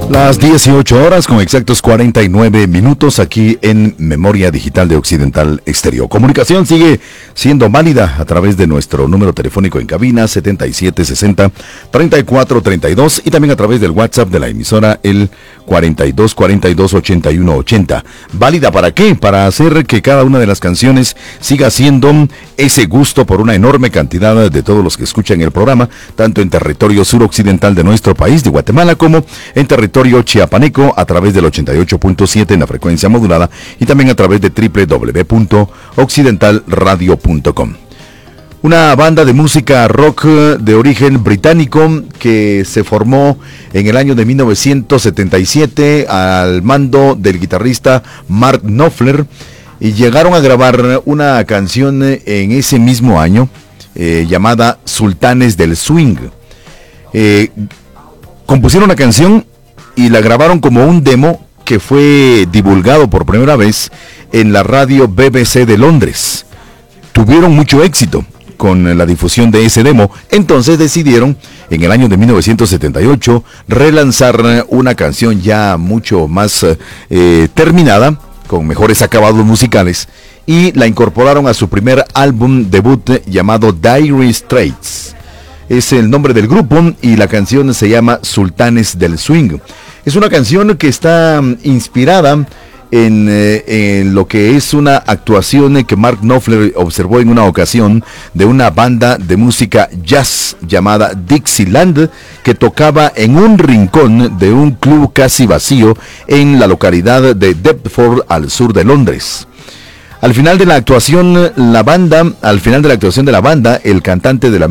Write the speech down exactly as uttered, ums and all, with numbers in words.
Las dieciocho horas con exactos cuarenta y nueve minutos aquí en Memoria Digital de Occidental Exterior. Comunicación sigue siendo válida a través de nuestro número telefónico en cabina setenta y siete sesenta, treinta y cuatro treinta y dos y también a través del WhatsApp de la emisora el cuarenta y dos cuarenta y dos ochenta y uno ochenta. ¿Válida para qué? Para hacer que cada una de las canciones siga siendo ese gusto por una enorme cantidad de todos los que escuchan el programa, tanto en territorio suroccidental de nuestro país, de Guatemala, como en territorio chiapaneco a través del ochenta y ocho punto siete en la frecuencia modulada y también a través de doble u doble u doble u punto occidental radio punto com. Una banda de música rock de origen británico que se formó en el año de mil novecientos setenta y siete al mando del guitarrista Mark Knopfler, y llegaron a grabar una canción en ese mismo año eh, llamada Sultanes del Swing. Eh, compusieron la canción y la grabaron como un demo que fue divulgado por primera vez en la radio B B C de Londres. Tuvieron mucho éxito con la difusión de ese demo, entonces decidieron en el año de mil novecientos setenta y ocho relanzar una canción ya mucho más eh, terminada, con mejores acabados musicales, y la incorporaron a su primer álbum debut llamado Dire Straits. Es el nombre del grupo y la canción se llama Sultanes del Swing. Es una canción que está inspirada en, eh, en lo que es una actuación que Mark Knopfler observó en una ocasión de una banda de música jazz llamada Dixieland, que tocaba en un rincón de un club casi vacío en la localidad de Deptford, al sur de Londres. Al final de la actuación, la banda, al final de la actuación de la banda, el cantante de la